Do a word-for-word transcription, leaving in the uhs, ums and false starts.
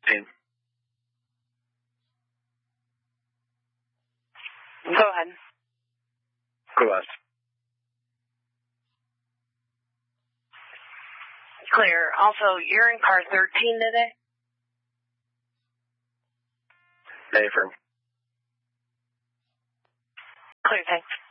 Team. Go ahead. Go west. Clear. Also, you're in car thirteen today? Hey, firm. Clear, thanks.